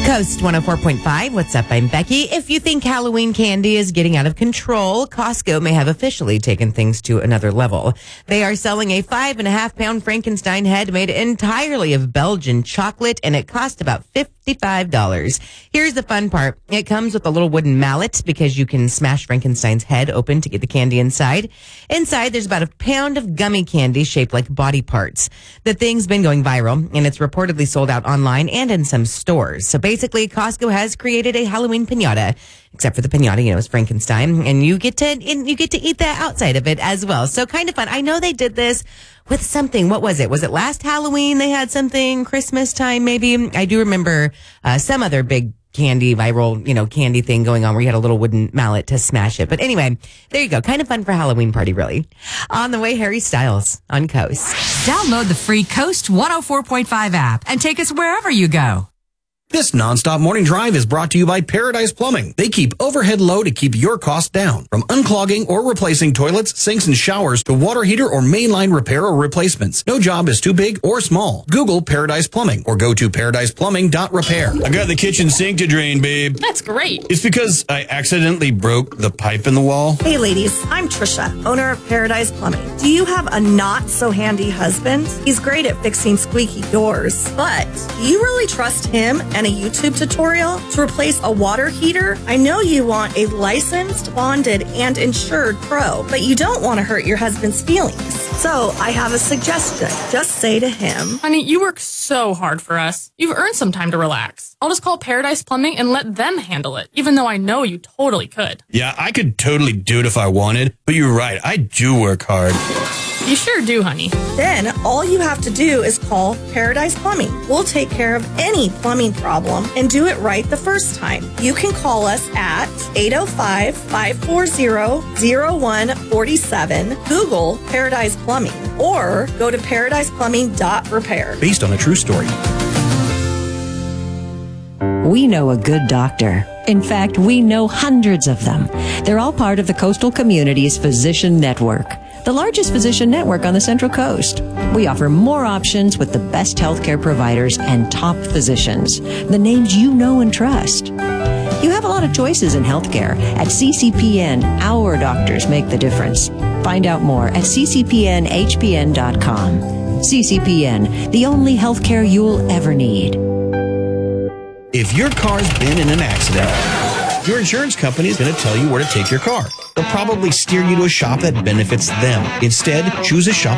Coast 104.5. What's up? I'm Becky. If you think Halloween candy is getting out of control, Costco may have officially taken things to another level. They are selling a 5.5-pound Frankenstein head made entirely of Belgian chocolate, and it cost about $55. Here's the fun part. It comes with a little wooden mallet because you can smash Frankenstein's head open to get the candy inside. Inside, there's about a pound of gummy candy shaped like body parts. The thing's been going viral, and it's reportedly sold out online and in some stores. So basically, Costco has created a Halloween piñata, except for the piñata, is Frankenstein, and you get to eat the outside of it as well. So kind of fun. I know they did this with something. What was it? Was it last Halloween they had something? Christmas time, maybe? I do remember some other big candy, viral, candy thing going on where you had a little wooden mallet to smash it. But anyway, there you go. Kind of fun for Halloween party, really. On the way, Harry Styles on Coast. Download the free Coast 104.5 app and take us wherever you go. This nonstop morning drive is brought to you by Paradise Plumbing. They keep overhead low to keep your costs down. From unclogging or replacing toilets, sinks, and showers to water heater or mainline repair or replacements. No job is too big or small. Google Paradise Plumbing or go to paradiseplumbing.repair. I got the kitchen sink to drain, babe. That's great. It's because I accidentally broke the pipe in the wall. Hey ladies, I'm Trisha, owner of Paradise Plumbing. Do you have a not so handy husband? He's great at fixing squeaky doors, but do you really trust him and a YouTube tutorial to replace a water heater? I know you want a licensed, bonded, and insured pro, but you don't want to hurt your husband's feelings. So I have a suggestion. Just say to him, Honey, you work so hard for us. You've earned some time to relax. I'll just call Paradise Plumbing and let them handle it, even though I know you totally could. Yeah, I could totally do it if I wanted, but you're right, I do work hard. You sure do, honey. Then all you have to do is call Paradise Plumbing. We'll take care of any plumbing problem and do it right the first time. You can call us at 805-540-0147, Google Paradise Plumbing, or go to paradiseplumbing.repair. Based on a true story. We know a good doctor. In fact, we know hundreds of them. They're all part of the Coastal Community's Physician Network, the largest physician network on the Central Coast. We offer more options with the best healthcare providers and top physicians, the names you know and trust. You have a lot of choices in healthcare. At CCPN, our doctors make the difference. Find out more at ccpnhpn.com. CCPN, the only healthcare you'll ever need. If your car's been in an accident, your insurance company is going to tell you where to take your car. They'll probably steer you to a shop that benefits them. Instead, choose a shop